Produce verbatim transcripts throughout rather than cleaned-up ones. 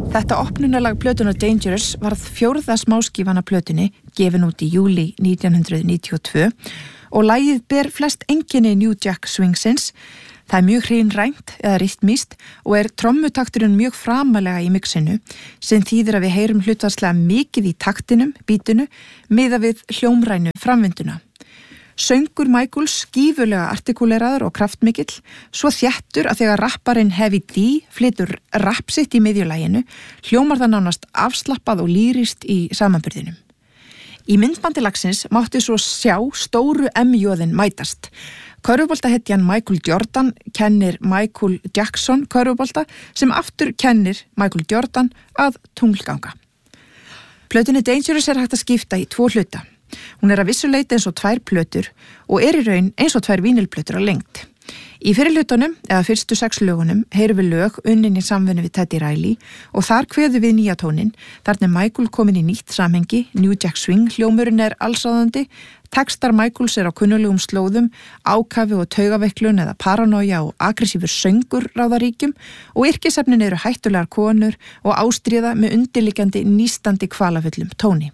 Þetta opnunarlag plötunar Dangerous varð fjórða smáskífan af plötunni, gefin út í júlí nítján hundruð níutíu og tvö og lagið ber flest einkenni New Jack Swingsins. Það er mjög hreinrænt eða rytmískt og er trommutakturinn mjög framalega í mixinu sem þýðir að við heyrum hlutfallslega mikið í taktinum, bítinu, miðað við hljómrænu framvinduna. Söngur Michaels gífurlega artikuleraður og kraftmikill, svo þéttur að þegar rapparinn Heavy D flytur rapp sitt í miðjulæginu, hljómar það nánast afslappað og lýrist í samanburðinum. Í myndbandi lagsins mátti svo sjá stóru M-jóðin mætast. Körfuboltahetjan Michael Jordan kennir Michael Jackson körfubolta sem aftur kennir Michael Jordan að tunglganga. Plötunni Dangerous er hægt að skipta í tvo hluta. Hún er að vissu leyti eins og tvær plötur og er í raun eins og tvær vínilplötur á lengd. Í fyrri hlutunum, eða fyrstu sex lögunum, heyrum við lög unnin í samvinnu við Teddy Riley og þar kveðum við nýja tónin, þarna er Michael komin í nýtt samhengi, New Jack Swing hljómurinn er allsráðandi, textar Michaels er á kunnulegum slóðum, ákafi og taugaveiklun eða paranoia og aggressífur söngur ráðaríkjum og yrkisefnin eru hættulegar konur og ástríða með undirliggjandi nístandi kvalafullum tóni.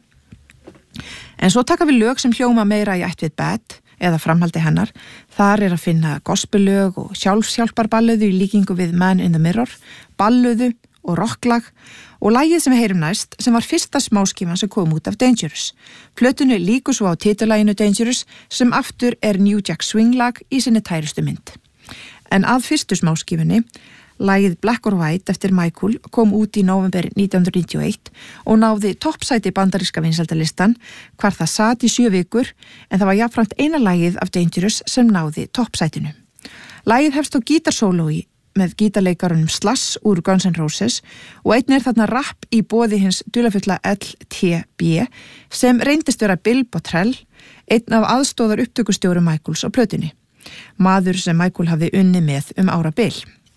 En svo taka við lög sem hljóma meira í ætt við Bad eða framhaldi hennar. Þar er að finna gospellög og sjálfshjálparballöðu í líkingu við Man in the Mirror, ballöðu og rocklag og lagið sem við heyrum næst sem var fyrsta smáskífan sem kom út af Dangerous. Plötunni líkur svo á titillaginu Dangerous sem aftur er New Jack Swing lag í sinni tærustu mynd. En að fyrstu smáskífunni, lagið Black or White eftir Michael kom út í nóvember nítján hundruð níutíu og eitt og náði toppsæti bandaríska vinsældalistan hvar það sat í sjö vikur en það var jafnframt eina lagið af Dangerous sem náði toppsætinu. Lagið hefst á gítarsólói með gítarleikarunum Slash úr Guns N' Roses og einn er þarna rapp í boði hins dularfulla L T B sem reyndist vera Bill Bottrell, einn af aðstóðar upptökustjóru Michaels á plötunni. Maður sem Michael hafði unnið með um árabil.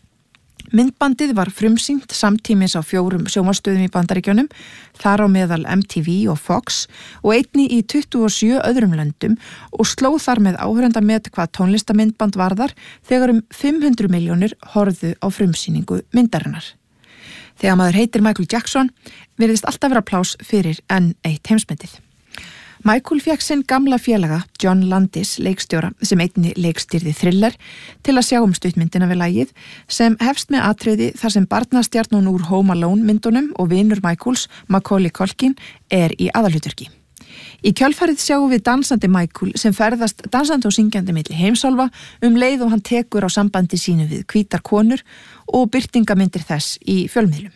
Myndbandið var frumsýnt samtímis á fjórum sjónvarpsstöðum í Bandaríkjunum, þar á meðal M T V og Fox og einni í tuttugu og sjö öðrum löndum og sló þar með áhörendamet hvað tónlistamyndband varðar þegar um fimm hundruð milljónir horfðu á frumsýningu myndarinnar. Þegar maður heitir Michael Jackson virðist alltaf vera pláss fyrir enn eitt heimsmetið. Michael fékk sinn gamla félaga John Landis leikstjóra sem einni leikstýrði Thriller til að sjá um stuttmyndina við lagið sem hefst með atriði þar sem barnastjarnan úr Home Alone myndunum og vinur Michaels, Macaulay Culkin, er í aðalhlutverki. Í kjölfarið sjáum við dansandi Michael sem ferðast dansandi og syngjandi milli heimsálfa um leið og hann tekur á sambandi sínu við hvítar konur og birtingamyndir þess í fjölmiðlum.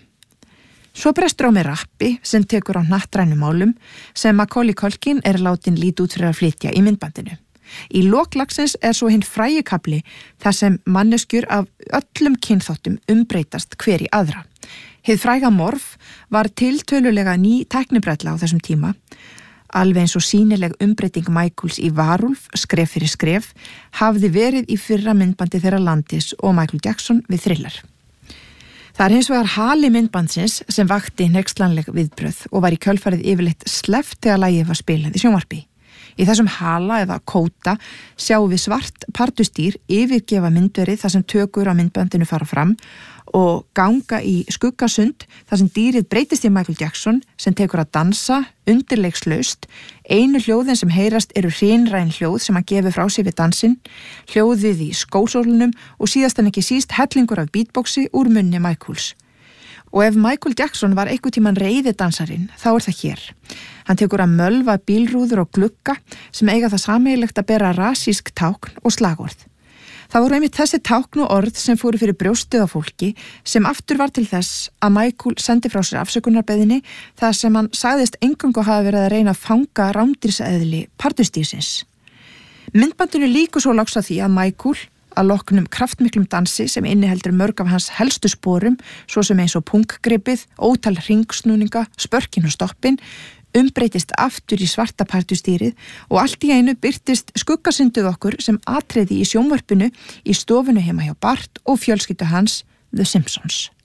Svo brestur á með rappi sem tekur á hnattrænum málum sem Macaulay Culkin er látin lít út fyrir að flytja í myndbandinu. Í lok lagsins er svo hinn frægi kafli þar sem manneskjur af öllum kynþáttum umbreytast hver í aðra. Hið fræga morf var tiltölulega ný tæknibrella á þessum tíma, alveg eins og sýnileg umbreyting Michaels í varúlf, skref fyrir skref, hafði verið í fyrra myndbandi þeirra Landis og Michael Jackson við Thriller. Það er hins vegar hali myndbandsins sem vakti hneykslanleg viðbrögð og var í kjölfarið yfirleitt sleppt þegar lagið var spilað í sjónvarpi. Í þessum hala eða kóta sjáum við svart partustýr yfirgefa myndverið þar sem tökur á myndbandinu fara fram og ganga í skuggasund þar sem dýrið breytist í Michael Jackson sem tekur að dansa undirleikslaust. Einu hljóðin sem heyrast eru hreinræn hljóð sem hann gefur frá sér við dansinn, hljóðið í skósólunum og síðast en ekki síst hellingur af beatboxi úr munni Michaels. Og ef Michael Jackson var einhvern tímann reiði dansarinn, þá er það hér. Hann tekur að mölva bílrúður og glugga sem eiga það sameiginlegt að bera rasísk tákn og slagorð. Það voru einmitt þessi tákn og orð sem fóru fyrir brjóstið á fólki sem aftur var til þess að Michael sendi frá sér afsökunarbeðinni þar sem hann sagðist eingöngu hafa verið að reyna að fanga rándýrseðli partustýrsins. Myndbandinu líkur svo loks að því að Michael að loknum kraftmiklum dansi sem inniheldur mörg af hans helstu sporum, svo sem eins og punkgripið, ótal hringsnúninga, spörkin og stoppin, umbreytist aftur í svarta partustýrið og allt í einu birtist skuggasyndið okkur sem atriði í sjónvarpinu í stofunu heima hjá Bart og fjölskyldu hans, The Simpsons.